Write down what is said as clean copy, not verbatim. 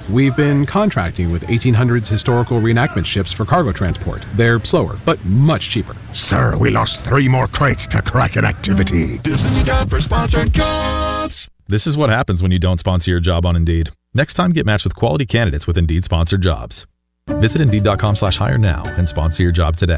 We've been contracting with 1800s historical reenactment ships for cargo transport. They're slower, but much cheaper. Sir, we lost 3 more crates to Kraken activity. This is a job for sponsored jobs. This is what happens when you don't sponsor your job on Indeed. Next time, get matched with quality candidates with Indeed sponsored jobs. Visit Indeed.com/hire now and sponsor your job today.